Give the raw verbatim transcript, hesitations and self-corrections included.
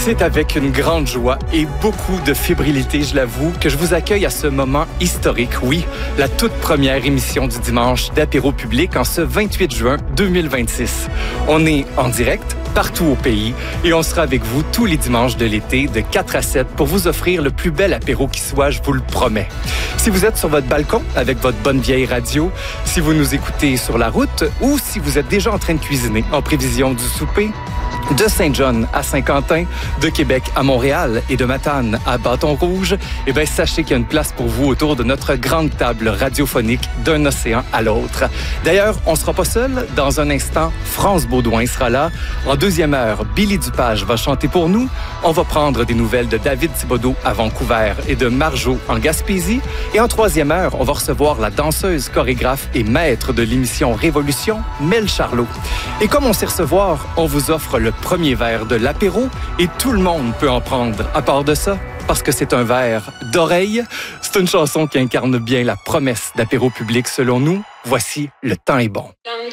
C'est avec une grande joie et beaucoup de fébrilité, je l'avoue, que je vous accueille à ce moment historique. Oui, la toute première émission du dimanche d'Apéro Public en ce vingt-huit juin deux mille vingt-six. On est en direct partout au pays et on sera avec vous tous les dimanches de l'été de quatre à sept pour vous offrir le plus bel apéro qui soit, je vous le promets. Si vous êtes sur votre balcon avec votre bonne vieille radio, si vous nous écoutez sur la route ou si vous êtes déjà en train de cuisiner en prévision du souper, de Saint-John à Saint-Quentin, de Québec à Montréal et de Matane à Bâton-Rouge, eh bien, sachez qu'il y a une place pour vous autour de notre grande table radiophonique d'un océan à l'autre. D'ailleurs, on ne sera pas seul. Dans un instant, France Baudouin sera là. En deuxième heure, Billy Dupage va chanter pour nous. On va prendre des nouvelles de David Thibodeau à Vancouver et de Marjo en Gaspésie. Et en troisième heure, on va recevoir la danseuse, chorégraphe et maître de l'émission Révolution, Mel Charlot. Et comme on sait recevoir, on vous offre le premier verre de l'apéro et tout le monde peut en prendre. À part de ça, parce que c'est un verre d'oreille, c'est une chanson qui incarne bien la promesse d'Apéro Public selon nous. Voici Le temps est bon.